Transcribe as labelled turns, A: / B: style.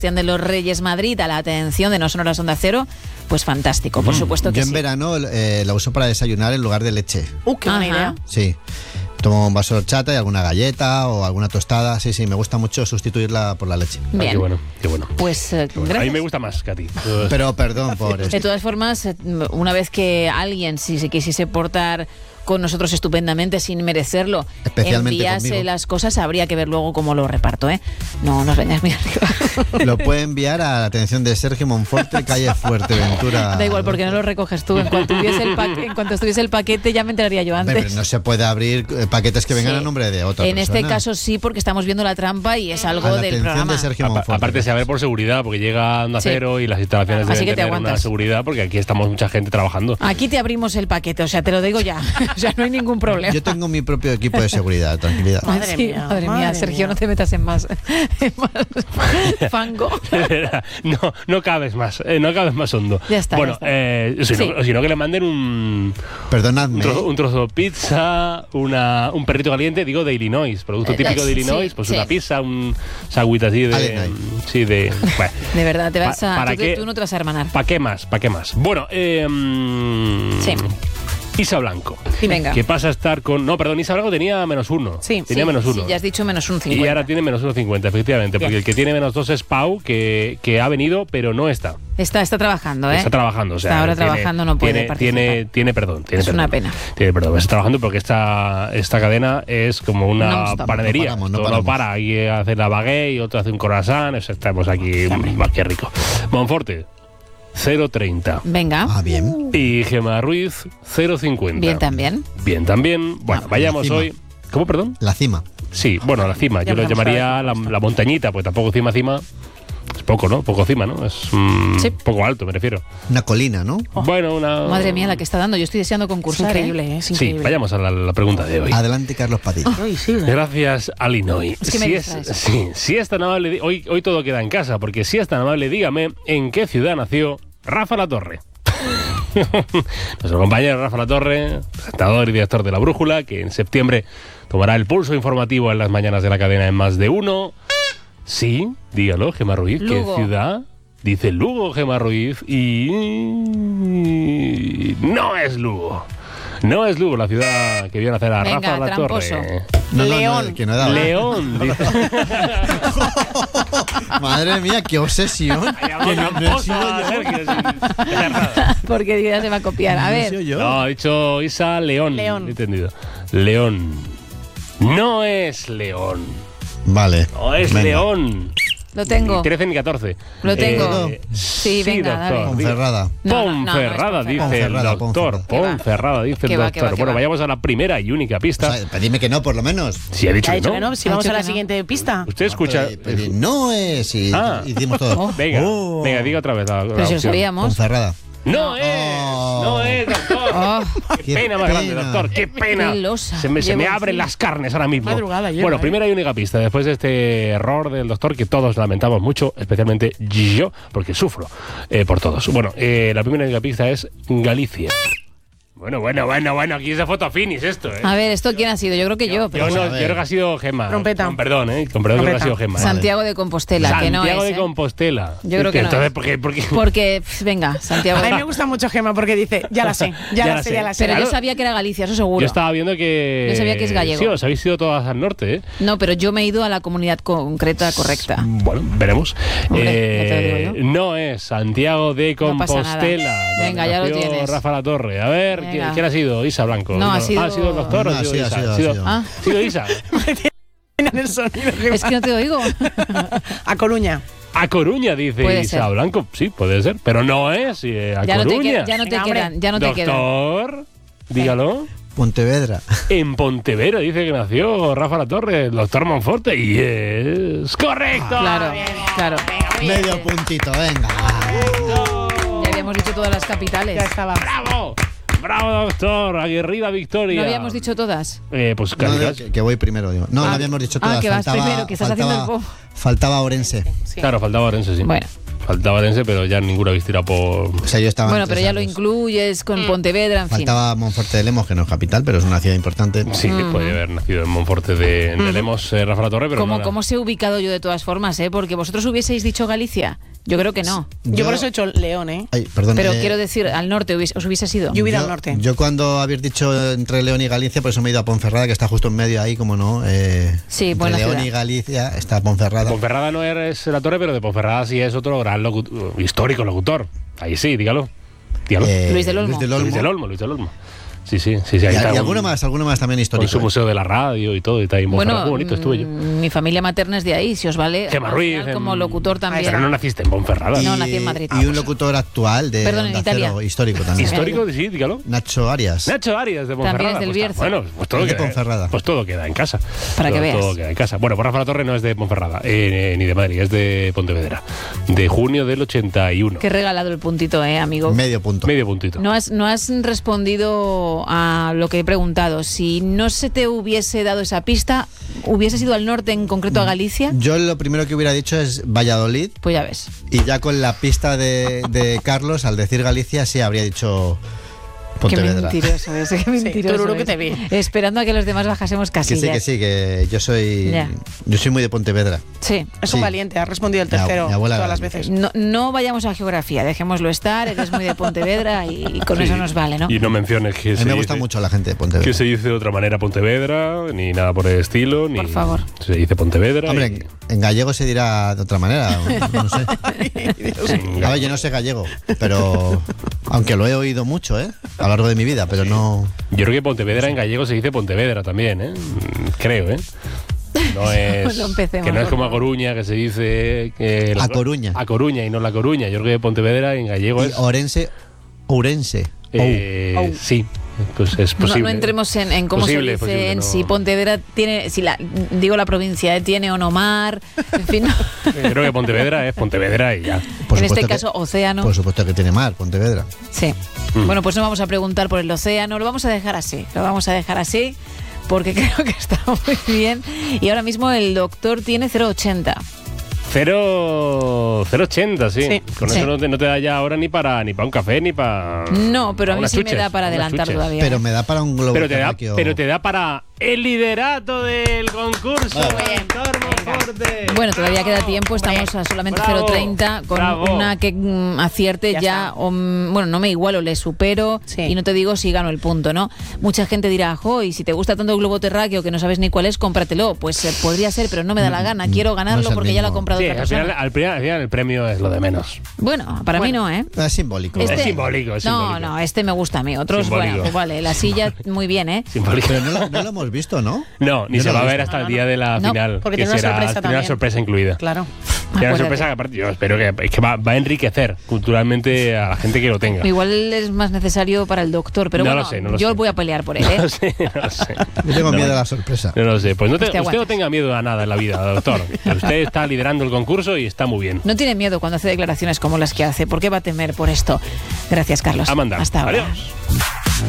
A: de los Reyes Madrid a la atención de No Sonoras Onda Cero, pues fantástico, por supuesto que
B: Yo
A: sí.
B: en verano la uso para desayunar en lugar de leche.
C: Qué buena idea.
B: Sí. Tomo un vaso de horchata y alguna galleta o alguna tostada. Sí, me gusta mucho sustituirla por la leche.
A: Bien.
D: Qué bueno, qué bueno.
A: Pues
D: Qué bueno.
A: gracias.
D: A mí me gusta más que a ti.
B: Pero perdón por esto.
A: De todas formas, una vez que alguien, si se quisiese portar con nosotros estupendamente sin merecerlo,
B: Especialmente
A: envíase
B: conmigo.
A: las cosas, habría que ver luego cómo lo reparto, ¿eh? No nos vengas muy arriba.
B: Lo puede enviar a la atención de Sergio Monforte, calle Fuerteventura.
A: Da igual, porque no lo recoges tú. En cuanto estuviese el paquete, ya me enteraría yo
B: Hombre,
A: antes.
B: pero no se puede abrir paquetes que vengan
A: Sí.
B: a nombre de otra
A: En
B: persona.
A: este caso sí, porque estamos viendo la trampa y es algo
B: a la
A: del
B: atención
A: programa.
B: de Sergio Monforte.
D: Aparte, saber por seguridad, porque llega Onda
A: Sí.
D: Cero y las instalaciones
A: Así
D: deben
A: que te
D: tener una
A: aguantas.
D: seguridad, porque aquí estamos mucha gente trabajando.
A: Aquí te abrimos el paquete, o sea, te lo digo ya. O sea, no hay ningún problema.
B: Yo tengo mi propio equipo de seguridad, tranquilidad.
C: Madre
A: Sí,
C: mía,
A: madre mía,
C: madre
A: Sergio,
C: mía.
A: no te metas en más fango.
D: No cabes más, no cabes más hondo.
A: Ya está,
D: Bueno,
A: ya está.
D: si no que le manden un
B: Perdonadme.
D: trozo de pizza, un perrito caliente, digo de Illinois, producto típico de
A: sí,
D: Illinois, pues
A: sí.
D: una pizza, un sándwich así de...
B: Illinois.
D: Sí, de... Bueno,
A: De verdad, te vas a.
D: ¿Para qué?
A: Tú no te vas a hermanar.
D: ¿Para qué más? ¿Para qué más? Bueno,
A: Sí.
D: Isa Blanco.
A: Venga.
D: Que pasa a estar con... No, perdón, Isa Blanco tenía -1.
C: Sí.
D: Tenía -1.
A: Sí, ya has dicho -1,50.
D: Y ahora tiene -1,50, efectivamente. Porque
C: Bien.
D: el que tiene -2 es Pau, que ha venido, pero no está.
A: Está trabajando, ¿eh?
D: Está trabajando, o sea,
A: Está ahora
D: tiene-
A: trabajando, no puede participar.
D: Tiene perdón.
A: Es una pena.
D: Tiene perdón. Está trabajando porque esta cadena es como una
A: Non-stop.
D: panadería.
B: No
D: Todo
B: paramos.
D: no para. Hay hacer la baguette y otro hace un croissant. O sea, estamos aquí más que rico. Monforte, 0,30.
A: Venga.
B: Ah, bien.
D: Y Gemma Ruiz, 0,50.
A: Bien también.
D: Bien también. Bueno, vayamos
B: encima.
D: hoy. ¿Cómo, perdón?
B: La cima.
D: Sí, bueno, la cima. Yo lo
C: empezamos
D: llamaría la montañita, pues tampoco cima. Es poco, ¿no? Poco cima, ¿no? Es
A: Sí.
D: poco alto, me refiero.
B: Una colina, ¿no?
D: Bueno, una...
A: Madre mía, la que está dando. Yo estoy deseando
C: Es
A: concursar.
C: increíble, es
D: Sí,
C: increíble.
D: vayamos a la pregunta de hoy.
B: Adelante, Carlos Padilla.
C: Ay, sí,
D: Gracias a Illinois.
A: Es que me distraes.
D: Si es tan amable, hoy todo queda en casa, porque si es tan amable, dígame en qué ciudad nació Rafa Latorre. Nuestro compañero Rafa Latorre, presentador y director de La Brújula, que en septiembre tomará el pulso informativo en las mañanas de la cadena en Más de Uno. Sí, dígalo, Gemma Ruiz,
A: Lugo.
D: ¿qué ciudad? Dice Lugo, Gemma Ruiz, y no es Lugo. No es Lugo la ciudad que vio nacer a
A: Venga,
D: Rafa Latorre.
A: tramposo.
B: No,
C: León.
B: que no he dado.
D: León, dice.
B: Madre mía, qué obsesión. Que no he sido yo.
A: Porque ya se va a copiar. A
B: No he
A: ver.
B: sido yo.
D: No, ha dicho Isa León.
C: León.
D: Entendido. León. No es León.
B: Vale.
D: No es
B: Venga.
D: León.
A: Lo tengo.
D: Ni 13 ni 14.
A: Lo tengo.
D: Sí,
A: venga,
D: doctor.
A: dale.
B: Ponferrada.
A: No,
D: Ponferrada,
A: no,
D: dice
B: Ponferrada.
D: el doctor.
B: Ponferrada.
D: Ponferrada, dice el
A: Que va,
D: doctor.
A: que va, que
D: Bueno,
A: va.
D: vayamos a la primera y única pista.
B: O sea, dime que no, por lo menos.
D: Si ha dicho
C: Ha
D: que
C: dicho que no,
D: no.
C: si
A: Ha
C: vamos
A: dicho
C: a la
A: que no.
C: siguiente pista.
D: Usted escucha.
B: Pero no es. Y
D: Ah.
B: hicimos todo.
D: Venga,
B: Oh.
D: venga, diga otra vez la
A: Pero si lo
D: opción.
A: sabíamos.
B: Ponferrada.
D: No es,
B: Oh.
D: no es, doctor.
A: Oh,
D: Qué pena más grande, doctor, qué pena.
A: Qué losa.
D: Se me
C: Llevo,
D: abren
C: sí.
D: las carnes ahora mismo.
C: Madrugada lleva,
D: Bueno,
C: ¿eh?
D: primera y única pista. Después de este error del doctor, que todos lamentamos mucho, especialmente yo, porque sufro por todos. Bueno, la primera y única pista es Galicia. Bueno, aquí es de fotofinis esto, ¿eh?
A: a ver, ¿esto quién ha sido? Yo creo que yo. Pero
D: Yo, no,
B: a
D: yo
B: ver.
D: creo que ha sido Gemma.
C: Trompeta.
D: Con perdón, con perdón, creo que ha sido Gemma.
A: Santiago de Compostela, que no
D: Santiago
A: es.
D: de
A: ¿eh?
D: Compostela.
A: Yo creo que no
D: Entonces,
A: es.
D: ¿por qué?
A: Porque, venga, Santiago
C: A
A: de
C: mí me gusta mucho Gemma porque dice, ya la sé, ya la sé.
A: Pero
D: Claro.
A: yo sabía que era Galicia, eso seguro.
D: Yo estaba viendo que...
A: Yo sabía que es gallego.
D: Sí, os habéis ido todas al norte, ¿eh?
A: No, pero yo me he ido a la comunidad concreta correcta.
D: Bueno, veremos.
A: Hombre, ya te lo digo yo.
D: No es Santiago de
A: No pasa nada.
D: Compostela. donde
A: Venga, ya lo
D: nació
A: tienes.
D: Rafa Latorre. A ver,
A: Venga.
D: ¿quién ha sido? Isa Blanco.
A: No, ha sido-
D: ¿Ha sido el doctor o
B: No,
D: ha sido
B: sí, ha
D: Isa?
B: sido, ha sido.
A: Ah,
D: ¿Ha sido Isa?
C: En el sonido, Gemma.
A: es que no te oigo.
C: A Coruña.
D: A Coruña, dice
A: Puede
D: Isa
A: ser.
D: Blanco. Sí, puede ser. Pero no es a
A: Ya no te,
D: Coruña.
A: ya no te
C: Venga, hombre.
A: quedan, ya no te quedan.
D: Doctor, dígalo.
B: Pontevedra.
D: En Pontevedra dice que nació Rafa Latorre, el doctor Monforte, y es correcto.
A: Claro, claro.
B: Medio puntito, venga.
A: Ya habíamos dicho todas las capitales.
C: Ya estaba.
D: ¡Bravo! ¡Bravo, doctor! Aguerrida victoria.
A: ¿No habíamos dicho todas?
D: Pues
B: No,
D: casi.
B: que voy primero, digo. No, no habíamos dicho todas.
A: que vas primero, que estás haciendo el
B: faltaba Orense.
D: Claro, faltaba Orense, sí.
A: Bueno,
D: Faltaba Orense, pero ya ninguno habéis tirado por...
B: O sea, yo estaba
A: Bueno,
B: entre
A: pero ya
B: esas
A: lo
B: dos.
A: incluyes con Pontevedra, en fin.
B: Faltaba Monforte de Lemos, que no es capital, pero es una ciudad importante.
D: Sí, puede haber nacido en Monforte de Lemos, Rafa La Torre, pero
A: ¿Cómo se he ubicado yo de todas formas, Porque vosotros hubieseis dicho Galicia. Yo creo que no.
C: Yo por eso he hecho León, ¿eh?
B: Ay, perdón,
A: Pero quiero decir, al norte os hubiese ido.
C: Yo hubiera al norte.
B: Yo cuando habéis dicho entre León y Galicia, por eso me he ido a Ponferrada, que está justo en medio ahí, como no.
A: Sí,
B: entre
A: buena
B: León
A: ciudad.
B: y Galicia está Ponferrada.
D: Ponferrada no es La Torre, pero de Ponferrada sí es otro gran histórico locutor. Ahí sí, dígalo.
A: Luis del Olmo.
D: Luis del Olmo. Sí, ahí
B: Y
D: está.
B: alguno más también
D: Con
B: histórico.
D: su museo de la radio y todo, y está ahí en Ponferrada. Muy bonito estuve yo.
A: Mi familia materna es de ahí, si os vale.
D: Gemma
A: al
D: Ruiz,
A: final, como locutor también.
D: Pero no naciste en Ponferrada.
A: No, nací en Madrid.
B: Y un locutor actual de
A: Perdón, en
B: Onda
A: Italia.
B: Cero, histórico también.
D: Histórico, sí, dígalo.
B: Nacho Arias.
D: Nacho Arias de Ponferrada.
A: También es del
D: Pues,
A: Bierzo.
D: bueno, pues todo,
B: Es de
D: queda,
B: Ponferrada.
D: pues todo queda en casa.
A: Para que veas.
D: Todo queda en casa. Bueno, pues Rafa La Torre no es de Ponferrada, ni de Madrid, es de Pontevedra. De junio del 81.
A: Qué regalado el puntito, amigo.
B: Medio punto.
D: Medio puntito.
A: No has respondido a lo que he preguntado. Si no se te hubiese dado esa pista, ¿hubieses ido al norte, en concreto a Galicia?
B: Yo lo primero que hubiera dicho es Valladolid,
A: Pues ya ves.
B: y ya con la pista de Carlos, al decir Galicia, sí habría dicho Pontevedra.
A: Qué mentiroso es, qué mentiroso
C: tururú
A: es.
C: que te vi.
A: Esperando a que los demás bajásemos
B: Que sí,
A: casillas.
B: que yo soy
A: Ya.
B: muy de Pontevedra.
A: Sí.
C: Es un
B: Sí.
C: valiente, ha respondido el
B: Mi
C: tercero
B: abuela
C: todas las
B: grande.
C: veces.
A: No vayamos a geografía, dejémoslo estar, eres muy de Pontevedra y con
D: Sí.
A: eso nos vale, ¿no?
D: Y no menciones que
B: A mí me gusta mucho la gente de Pontevedra.
D: que se dice de otra manera Pontevedra, ni nada por el estilo, ni
A: Por favor.
D: se dice Pontevedra.
B: Hombre, en gallego se dirá de otra manera, no sé.
D: y-
B: A ver, yo no sé gallego, pero aunque lo he oído mucho, a lo largo de mi vida, pero no.
D: Yo creo que Pontevedra en gallego se dice Pontevedra también, creo, No es,
A: No empecemos,
D: que no es
A: por
D: como a
A: favor.
D: Coruña, que se dice que
B: A Coruña.
D: A Coruña y no La Coruña. Yo creo que Pontevedra en gallego
B: Y
D: es
B: Ourense.
D: sí, pues es posible.
A: No entremos en cómo
D: Posible,
A: se dice,
D: posible,
A: en
D: no.
A: si Pontevedra tiene, digo la provincia, tiene o no mar, en fin, no.
D: Creo que Pontevedra es Pontevedra y ya.
B: Por
A: en este
B: supuesto
A: caso océano.
B: Por supuesto que tiene mar, Pontevedra.
A: Sí. Bueno, pues no vamos a preguntar por el océano, lo vamos a dejar así, porque creo que está muy bien. Y ahora mismo el doctor tiene 0,80.
D: 0,80, sí.
C: Sí.
D: Con
A: Sí.
D: eso no te da ya ahora ni para un café, ni para...
A: No, pero a mí
D: unas
A: sí me
D: chuches,
A: da para
D: unas
A: adelantar
D: chuches.
A: todavía.
B: Pero me da para un globo
D: Pero te
B: terráqueo.
D: da para el liderato del concurso. Doctor Monforte.
A: Bueno, todavía queda tiempo, estamos a solamente
D: Bravo,
A: 0,30 con
D: bravo.
A: una que acierte
C: Ya
A: ya,
C: está.
A: bueno, no me igualo, le supero
C: Sí.
A: y no te digo si gano el punto, ¿no? Mucha gente dirá, jo, y si te gusta tanto el globo terráqueo que no sabes ni cuál es, cómpratelo. Pues podría ser, pero no me da la gana, quiero ganarlo
B: no es el
A: porque ya lo ha
B: mismo.
A: comprado
D: Sí,
A: otra
D: al final,
A: persona.
D: al final el premio es lo de menos.
A: Bueno, para mí no, ¿eh?
B: Es simbólico.
D: Es simbólico, es
A: no,
D: simbólico.
A: no, este me gusta a mí. Otros,
D: Simbólico.
A: bueno, pues vale, la silla muy bien, ¿eh?
D: Simbólico.
B: Pero no lo hemos visto, ¿no?
D: No, ni
B: Yo
D: se
B: no
D: va a
B: lo he
D: ver
B: visto.
D: hasta el día de la
A: No,
D: final.
C: porque
D: que
C: tiene una sorpresa
D: tiene una
C: también.
D: sorpresa incluida.
C: Claro.
D: Tiene una
A: Acuérdate.
D: sorpresa que aparte yo espero que va a enriquecer culturalmente a la gente que lo tenga.
A: Igual es más necesario para el doctor, pero
D: No
A: bueno,
D: lo sé, no lo
A: yo
D: sé.
A: voy a pelear por él, ¿eh?
D: No sé, no sé.
B: Yo tengo
D: No,
B: miedo a la sorpresa.
D: No lo sé. Pues
A: Hostia,
D: usted no
A: aguantas.
D: tenga miedo a nada en la vida, doctor. Usted está liderando el concurso y está muy bien.
A: No tiene miedo cuando hace declaraciones como las que hace. ¿Por qué va a temer por esto? Gracias, Carlos.
D: A mandar.
A: Hasta ahora.
D: Adiós.